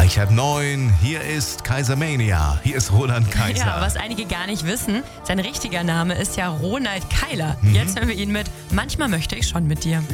Ich habe 9. Hier ist Kaisermania. Hier ist Roland Kaiser. Ja, was einige gar nicht wissen, sein richtiger Name ist ja Ronald Keiler. Jetzt hören wir ihn mit Manchmal möchte ich schon mit dir.